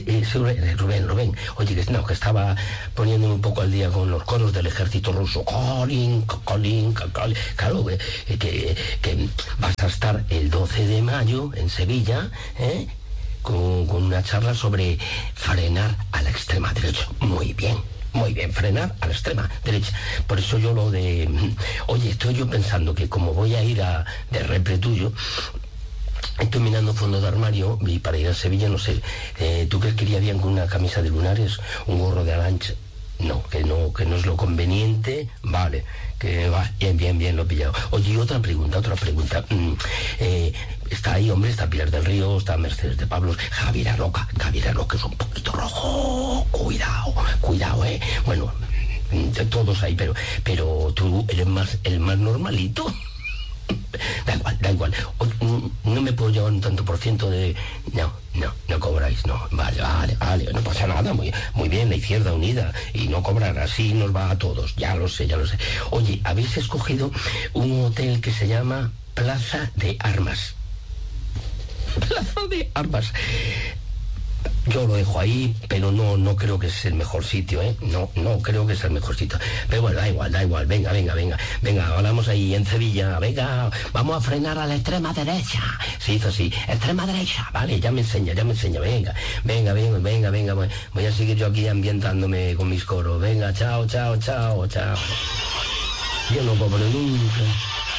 Sí, Rubén, oye, que estaba poniéndome un poco al día con los coros del ejército ruso. Colin, claro, que vas a estar el 12 de mayo en Sevilla, con una charla sobre frenar a la extrema derecha. Muy bien, frenar a la extrema derecha. Por eso yo oye, estoy yo pensando que como voy a ir de repre tuyo, estoy mirando fondo de armario y para ir a Sevilla, no sé, ¿tú crees que iría bien con una camisa de lunares, un gorro de Arancha? No, que no es lo conveniente, vale, que va, bien, lo he pillado. Oye, otra pregunta. Está ahí, hombre, está Pilar del Río, está Mercedes de Pablos, Javier Arroca es un poquito rojo, cuidado, bueno, todos ahí, pero tú eres el más normalito. Da igual. No me puedo llevar un tanto por ciento de... No cobráis, no. Vale, no pasa nada, muy bien, la Izquierda Unida, y no cobrar, así nos va a todos, ya lo sé. Oye, habéis escogido un hotel que se llama Plaza de Armas. Plaza de Armas. Yo lo dejo ahí, pero no creo que es el mejor sitio, No creo que es el mejor sitio. Pero bueno, da igual, venga, hablamos ahí en Sevilla, venga, vamos a frenar a la extrema derecha. Se hizo así, extrema derecha, vale, ya me enseña, venga, voy a seguir yo aquí ambientándome con mis coros, venga, chao. Yo no cobro nunca.